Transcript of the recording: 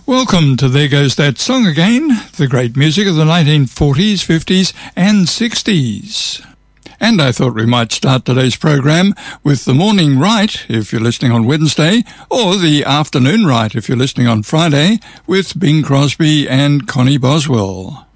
Welcome to There Goes That Song Again, the great music of the 1940s, 50s and 60s. And I thought we might start today's program with the morning right, if you're listening on Wednesday, or the afternoon right, if you're listening on Friday, with Bing Crosby and Connie Boswell.